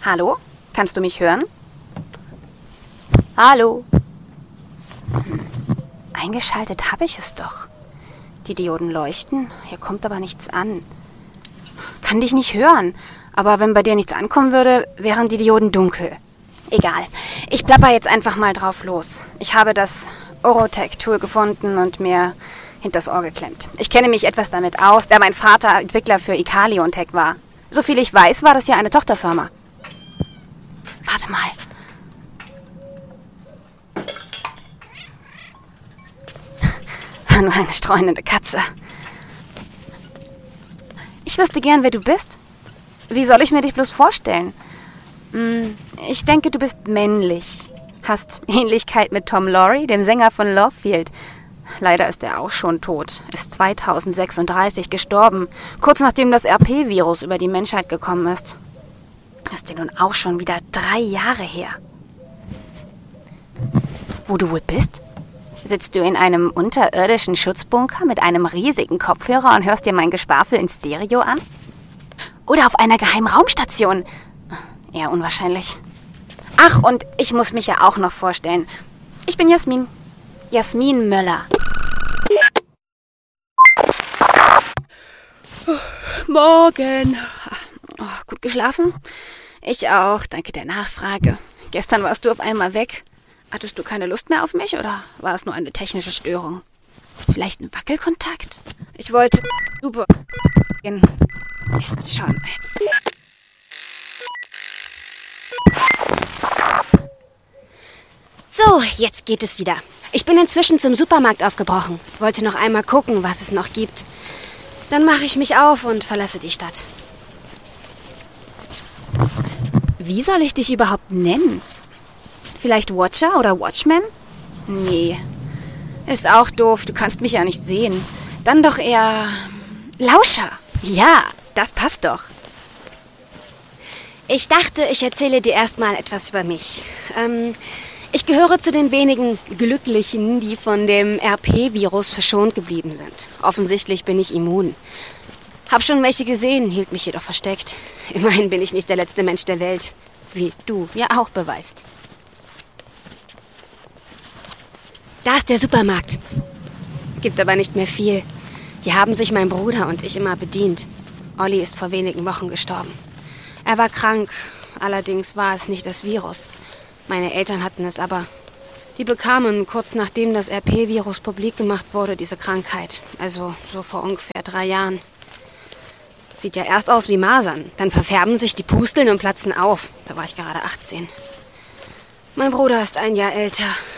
Hallo? Kannst du mich hören? Hallo? Eingeschaltet habe ich es doch. Die Dioden leuchten, hier kommt aber nichts an. Kann dich nicht hören, aber wenn bei dir nichts ankommen würde, wären die Dioden dunkel. Egal, ich plapper jetzt einfach mal drauf los. Ich habe das Orotech-Tool gefunden und mir hinters Ohr geklemmt. Ich kenne mich etwas damit aus, da mein Vater Entwickler für Ikalion-Tech war. Soviel ich weiß, war das ja eine Tochterfirma. Warte mal. Nur eine streunende Katze. Ich wüsste gern, wer du bist. Wie soll ich mir dich bloß vorstellen? Ich denke, du bist männlich. Hast Ähnlichkeit mit Tom Lawry, dem Sänger von Lovefield. Leider ist er auch schon tot. Ist 2036 gestorben, kurz nachdem das RP-Virus über die Menschheit gekommen ist. Ist ja nun auch schon wieder 3 Jahre her. Wo du wohl bist? Sitzt du in einem unterirdischen Schutzbunker mit einem riesigen Kopfhörer und hörst dir mein Geschwafel in Stereo an? Oder auf einer geheimen Raumstation? Eher unwahrscheinlich. Ach, und ich muss mich ja auch noch vorstellen. Ich bin Jasmin. Jasmin Möller. Morgen. Oh, gut geschlafen? Ich auch, danke der Nachfrage. Gestern warst du auf einmal weg. Hattest du keine Lust mehr auf mich oder war es nur eine technische Störung? Vielleicht ein Wackelkontakt? Ich wollte... Super. Ist schon... So, jetzt geht es wieder. Ich bin inzwischen zum Supermarkt aufgebrochen. Wollte noch einmal gucken, was es noch gibt. Dann mache ich mich auf und verlasse die Stadt. Wie soll ich dich überhaupt nennen? Vielleicht Watcher oder Watchman? Nee. Ist auch doof, du kannst mich ja nicht sehen. Dann doch eher... Lauscher. Ja, das passt doch. Ich dachte, ich erzähle dir erstmal etwas über mich. Ich gehöre zu den wenigen Glücklichen, die von dem RP-Virus verschont geblieben sind. Offensichtlich bin ich immun. Hab schon welche gesehen, hielt mich jedoch versteckt. Immerhin bin ich nicht der letzte Mensch der Welt. Wie du ja auch beweist. Da ist der Supermarkt. Gibt aber nicht mehr viel. Hier haben sich mein Bruder und ich immer bedient. Olli ist vor wenigen Wochen gestorben. Er war krank, allerdings war es nicht das Virus. Meine Eltern hatten es aber. Die bekamen kurz nachdem das RP-Virus publik gemacht wurde, diese Krankheit. Also so vor ungefähr 3 Jahren. Sieht ja erst aus wie Masern. Dann verfärben sich die Pusteln und platzen auf. Da war ich gerade 18. Mein Bruder ist 1 Jahr älter.